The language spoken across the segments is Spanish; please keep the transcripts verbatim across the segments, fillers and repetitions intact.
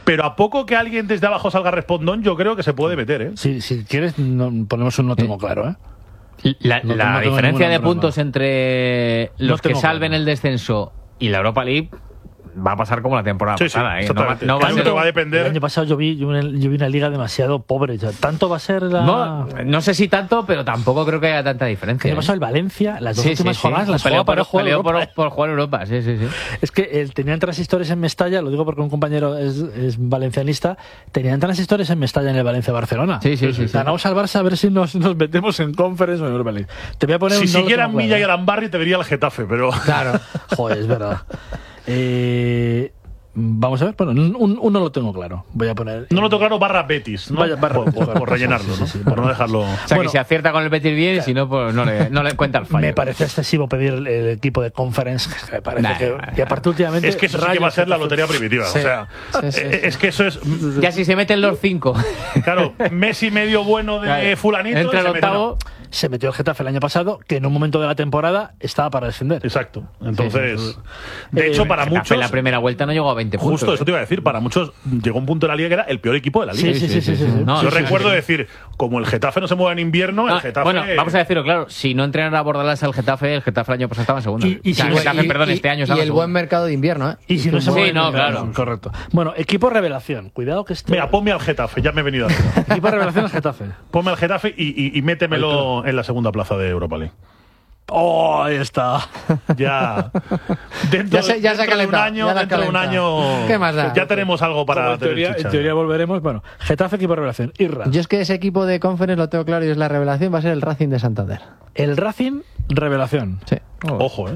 Pero a poco que alguien desde abajo salga respondón, yo creo que se puede meter, ¿eh? Sí, si quieres, no, ponemos un no tengo claro, ¿eh? La, no, la no tengo diferencia de problema. puntos entre los No que tengo salven claro. el descenso y la Europa League va a pasar como la temporada Sí, sí, pasada. ¿eh? No, va, exactamente. no va a Claro, ser... que va a El depender. año pasado yo vi, yo vi, una, yo vi una liga demasiado pobre. O sea, tanto va a ser la... No, no sé si tanto, pero tampoco creo que haya tanta El diferencia. año pasado ¿eh? el Valencia, las dos Sí, últimas sí, sí. jornadas las Peleó jugaba para por, jugar peleó Europa. por, por jugar Europa, sí, sí, sí. Es que eh, tenían transistores en Mestalla, lo digo porque un compañero es, es valencianista, tenían transistores en Mestalla en el Valencia-Barcelona. Sí, sí, sí, sí. Ganamos al Barça a ver si nos, nos metemos en Conference o en Europa League. Te voy a poner Si un no lo siguieran tengo Milla y claro. Arambarri, te vería el Getafe, pero. Claro. Joder, es verdad. Eh, vamos a ver, bueno, un, un, un no lo tengo claro. Voy a poner. No lo tengo claro, barra Betis, ¿no? Vaya, barra por, Betis, por- barra por Betis, rellenarlo, sí, ¿no? sí, sí, por no barra dejarlo. O sea, Bueno, que se acierta con el Betis bien y si no, pues no le, no le cuenta el fallo. Me parece excesivo pedir el, el equipo de Conference. Me parece Nah, que. nah, Y aparte, últimamente. Es que eso sí que Rayo, va a ser la Getafe- lotería primitiva. Sí. O sea, Sí, sí, eh, sí. es que eso es. Ya si se meten los cinco. Claro, Messi medio bueno de Claro. Fulanito. Entre y el se mete- octavo. Se metió el Getafe el año pasado, que en un momento de la temporada estaba para descender. Exacto. Entonces, Sí, sí, de hecho, Eh, para Getafe muchos. en la primera vuelta no llegó a veinte puntos. Justo eso ¿eh? te iba a decir, para muchos llegó un punto de la liga que era el peor equipo de la liga. Sí, sí, sí, sí, sí, sí. No, Yo sí, sí, recuerdo sí. decir, como el Getafe no se mueve en invierno, No, el Getafe. bueno, vamos a decirlo claro. Si no entrenan a Bordalás al Getafe, el Getafe el año pasado estaba en segunda. Y- y O sea, si el no- Getafe, Y- perdón, y- este año y estaba en el buen segunda. mercado de invierno, ¿eh? Y si no se Sí, mueve. no, claro. Correcto. Bueno, equipo revelación. Cuidado que este. Mira, ponme al Getafe, ya me he venido arriba. Equipo revelación al Getafe. Ponme al Getafe y, y, y métemelo en la segunda plaza de Europa League. Oh, ahí está. Ya. Dentro, Ya se- ya se ha dentro de un calentado, año, ya la ha dentro de un calentado. año. ¿Qué más da? Ya tenemos algo para Como en, tener teoría, chicha. en teoría volveremos. Bueno, Getafe, equipo revelación. Irra. Yo es que ese equipo de Conference lo tengo claro y es la revelación, va a ser el Racing de Santander. El Racing, revelación. Sí. Ojo, ¿eh?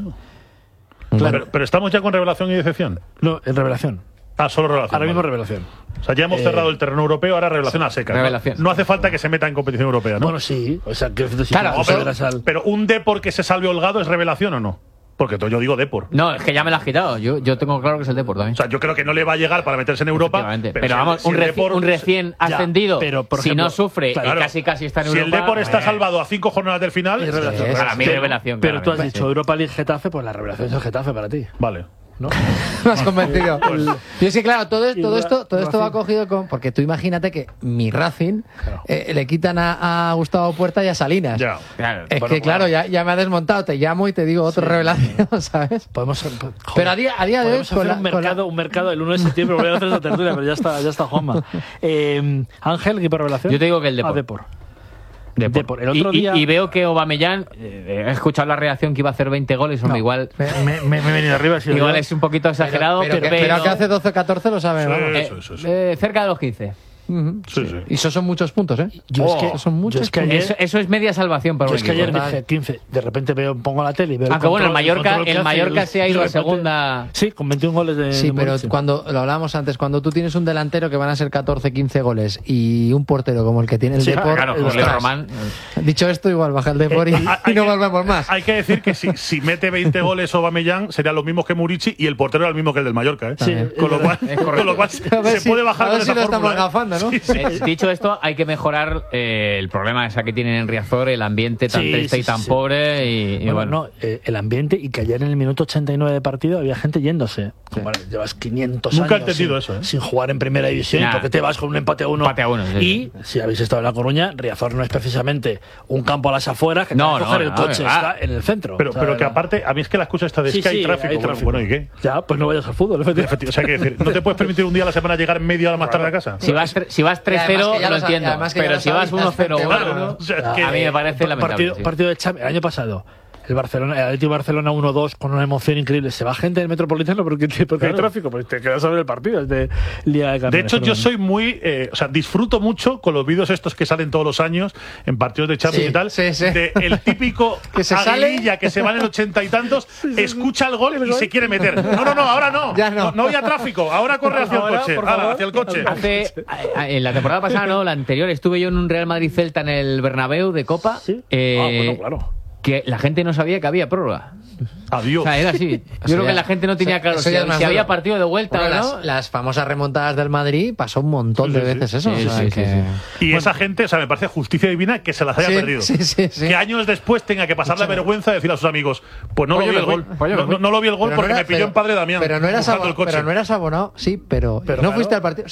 Claro. Pero, pero estamos ya con revelación y decepción. No, en revelación. Ah, solo revelación. Ahora mismo vale. revelación. O sea, ya hemos Eh, cerrado el terreno europeo, ahora revelación a secas. ¿no? Revelación. No hace falta que se meta en competición europea, ¿no? Bueno, sí. O sea, que si Claro, tú No, pero, consideras al- pero un Depor que se salve holgado es revelación o no. Porque to- yo digo Depor. No, es que ya me lo has quitado. Yo, yo tengo claro que es el Depor también. O sea, yo creo que no le va a llegar para meterse en Europa. Efectivamente. Pero, Pero, si- vamos, si un, el reci- Depor- un recién Ya, ascendido, pero, por si ejemplo, no sufre claro, y casi casi está en si Europa. el Depor está eh, salvado a cinco jornadas del final, Es revelación. Es- Para mí, Pero- revelación. Pero tú has claramente. dicho Europa League Getafe, pues la revelación es el Getafe para ti. vale. ¿No? Me has convencido. Y es que claro, todo, es- todo Y esto, todo esto va Racing. cogido con. Porque tú imagínate que mi Racing Claro. eh, le quitan a, a Gustavo Puerta y a Salinas. Ya. Claro. Es Bueno, que claro, ya, ya me ha desmontado, te llamo y te digo otra revelación, ¿sabes? Podemos, joder, Pero a día, a día de hoy, podemos hacer con la- un, con la- mercado, un mercado el uno de septiembre, volver a hacer esa tertulia, pero ya está, ya está Juanma. Eh, Ángel, equipo revelación. Yo te digo que el Depor. Ah, Depor. Depor. Depor. El otro y, y- día- y veo que Aubameyang, eh, he escuchado la reacción que iba a hacer veinte goles, hombre, No. igual, Me, me- me- me he venido arriba. sí, igual yo- es un poquito exagerado, pero, pero, que, pero que hace doce catorce lo sabe, Sí. vamos. eh, Eso, eso, eso. eh, cerca de los quince. Ujú. Sí, sí. Y eso son muchos puntos, ¿eh? Yo es Oh, que, eso son muchos yo es que puntos. ayer, Eso, eso es media salvación para yo un es que equipo. ayer dije quince. De repente veo, pongo la tele y veo. Aunque bueno, el control- Mallorca, control que el hace Mallorca y se ha ido a de repente- segunda. Sí, con veintiún goles de. Sí, de pero Muricy. cuando lo hablábamos antes, cuando tú tienes un delantero que van a ser catorce quince goles y un portero como el que tiene el Sí, Depor, Claro, ostras, Jorge Román. dicho esto, igual baja el Depor y, Eh, hay y no que- volvemos más. Hay que decir que si, si mete veinte goles Aubameyang serían los mismos que Murici y el portero era el mismo que el del Mallorca, ¿eh? Sí, con, lo cual, es correcto. con lo cual A ver se si- puede bajar a ver con si esa lo estamos fórmula, ¿eh? gafando, ¿no? Sí, sí. Eh, dicho esto, hay que mejorar eh, el problema esa que tienen en Riazor, el ambiente tan Sí, triste sí, y tan sí, sí. pobre. Y, y Bueno, bueno, no, eh, el ambiente y que ayer en el minuto ochenta y nueve de partido había gente yéndose. Bueno, llevas quinientos Nunca he años entendido sin, eso, ¿eh? sin jugar en primera división. Nah. ¿Por qué te vas con un empate a uno? Empate a uno, sí, y si habéis estado en La Coruña, Riazor no es precisamente un campo a las afueras que No, te vas a no, coger el no, coche, ah. está en el centro. Pero, O sea, pero que la- aparte, a mí es que la excusa está de Sí, es que hay sí, tráfico. hay Bueno, tráfico. Bueno, ¿y qué? Ya, pues no vayas al fútbol, efectivamente. O sea, que decir, ¿no te puedes permitir un día a la semana llegar media hora más tarde a casa? si vas, tre- si vas tres Y además cero, que ya lo lo sa- entiendo. además que ya Pero lo si vas sabes, uno cero claro, uno, o sea, es que- a mí me parece lamentable. partido, sí. partido de Champions. El año pasado, el Barcelona, el Atlético Barcelona uno dos con una emoción increíble. Se va gente del Metropolitano porque, porque hay Claro. tráfico, pues te quedas a ver el partido. Es de Liga de De Campeones, hecho, yo perdón. soy muy. Eh, o sea, disfruto mucho con los vídeos estos que salen todos los años en partidos de Champions Sí, y tal. sí, sí. De el típico Que se sale. aguililla que se va en el ochenta y tantos, escucha el gol y se quiere meter. No, no, no, ahora no. Ya no. No, no había tráfico, ahora corre hacia Ahora, el coche. por Hala, favor. hacia el coche. Hace, a- a- en la temporada pasada, no, la anterior, estuve yo en un Real Madrid-Celta en el Bernabéu de Copa. ¿Sí? eh, Ah, bueno, claro. Que la gente no sabía que había prórroga. O Adiós. sea, era así. Yo creo ya- que la gente no tenía eso- claro eso si, ya es más si había duro. partido de vuelta Bueno, o no. las, las famosas remontadas del Madrid pasó un montón de Sí, sí, veces eso. sí, o sea sí, que- sí, sí. Y esa gente, o sea, me parece justicia divina que se las haya Sí, perdido. sí, sí, sí. Que años después tenga que pasar la vergüenza de decir a sus amigos, pues no Pues lo yo vi el me gol. fui, pues yo me No, fui. no- no lo vi el gol Pero no porque era- me pilló pero- en Padre Damián. Pero no eras buscando abo- el coche. pero no eras abonado, sí, pero, Pero no claro. fuiste al partido.